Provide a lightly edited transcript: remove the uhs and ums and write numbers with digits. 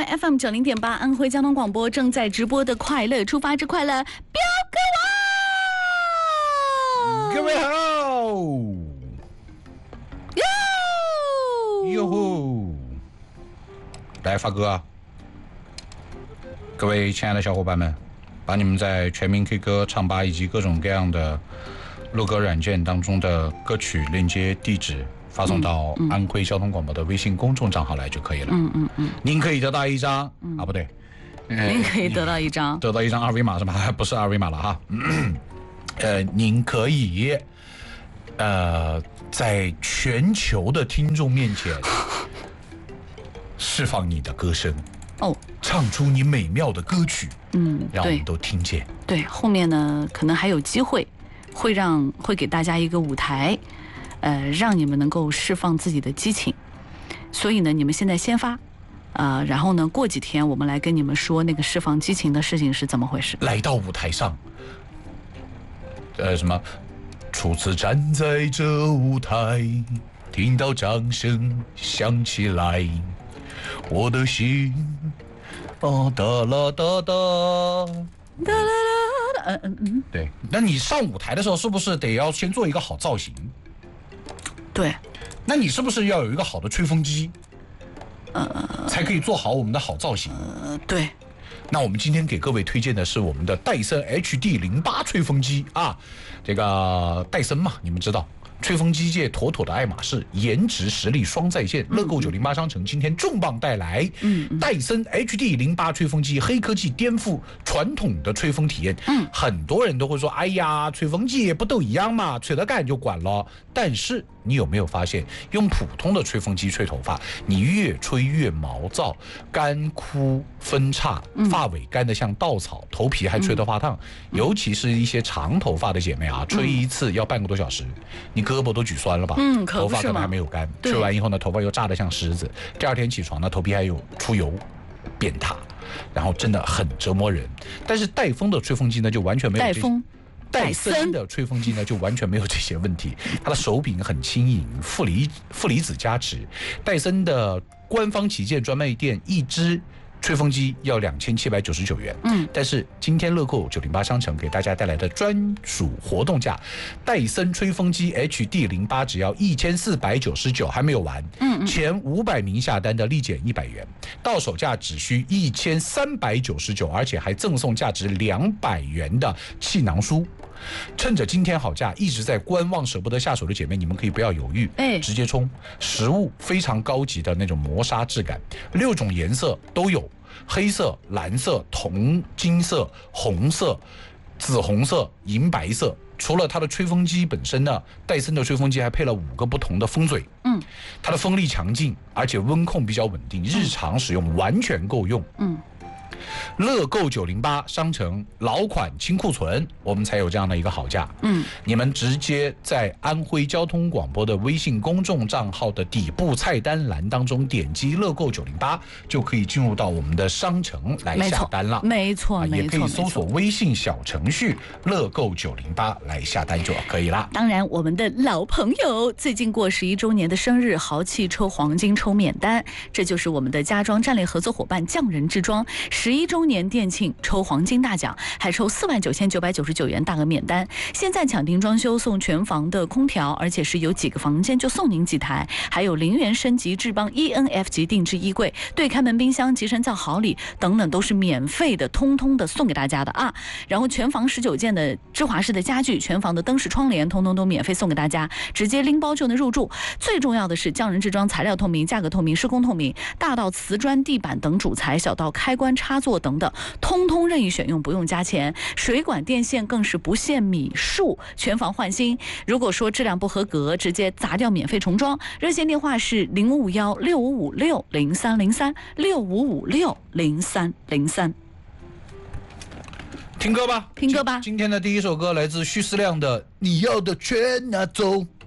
为 FM 90.8安徽交通广播正在直播的快乐出发之快乐，彪哥各位好，哟呼，来发歌啊！各位亲爱的小伙伴们，把你们在全民 K 歌、唱吧以及各种各样的录歌软件当中的歌曲链接地址发送到安徽交通广播的微信公众账号来就可以了。您可以得到一张不对， 您可以得到一张二维码是吧？不是二维码了哈。您可以在全球的听众面前释放你的歌声哦， 唱出你美妙的歌曲，让我们都听见。 对，后面呢可能还有机会，会给大家一个舞台，让你们能够释放自己的激情。所以呢，你们现在先发，然后呢，过几天我们来跟你们说那个释放激情的事情是怎么回事。 来到舞台上，什么？初次站在这舞台，听到掌声响起来，我的心哒啦哒哒。 哒啦啦， 对。那你上舞台的时候，是不是得要先做一个好造型？ 对。 那你是不是要有一个好的吹风机？才可以做好我们的好造型。 对。 那我们今天给各位推荐的是我们的戴森 HD08 吹风机啊，这个戴森嘛，你们知道。吹风机界妥妥的爱马仕，颜值实力双在线。乐购908商城今天重磅带来，戴森 HD08 吹风机，黑科技颠覆传统的吹风体验。很多人都会说，哎呀，吹风机不都一样嘛，吹得干就管了。但是你有没有发现，用普通的吹风机吹头发，你越吹越毛躁、干枯、分叉，发尾干得像稻草，头皮还吹得发烫。尤其是一些长头发的姐妹啊，吹一次要半个多小时，你胳膊都举酸了吧？头发可能还没有干，吹完以后呢，头发又炸得像狮子。第二天起床呢，头皮还有出油、变塌，然后真的很折磨人。但是戴风的吹风机呢，就完全没有这些。戴森的吹风机呢，就完全没有这些问题。它的手柄很轻盈，负离子加持。戴森的官方旗舰专卖店一支吹风机要2799元，但是今天乐购908商城给大家带来的专属活动价，戴森吹风机 HD08 只要1499，还没有完，前500名下单的立减100元，到手价只需1399，而且还赠送价值200元的气囊书。趁着今天好价，一直在观望舍不得下手的姐妹，你们可以不要犹豫，直接冲！实物非常高级的那种磨砂质感，6种颜色都有，黑色、蓝色、铜金色、红色、紫红色、银白色。除了它的吹风机本身呢，戴森的吹风机还配了5个不同的风嘴，它的风力强劲，而且温控比较稳定，日常使用完全够用。乐购908商城老款清库存，我们才有这样的一个好价。你们直接在安徽交通广播的微信公众账号的底部菜单栏当中点击乐购908，就可以进入到我们的商城来下单了。 没错， 也可以搜索微信小程序乐购908来下单就可以了。 当然，我们的老朋友最近过11周年的生日，豪气抽黄金抽免单，这就是我们的家装战略合作伙伴匠人制装11周年店庆抽黄金大奖，还抽49999元大额免单。现在抢订装修送全房的空调，而且是有几个房间就送您几台，还有0元升级智邦 ENF 级定制衣柜、对开门冰箱、集成灶好礼等等，都是免费的，通通的送给大家的啊。然后全房19件的芝华士的家具，全房的灯饰窗帘，通通都免费送给大家，直接拎包就能入住。最重要的是，匠人制装材料透明、价格透明、施工透明，大到瓷砖地板等主材，小到开关插座等等，通通任意选用，不用加钱。水管电线更是不限米数，全房换新。如果说质量不合格，直接砸掉免费重装。热线电话是055165560303 65560303。 听歌吧， 听歌吧。 今天的第一首歌来自徐思亮的《你要的全拿走》。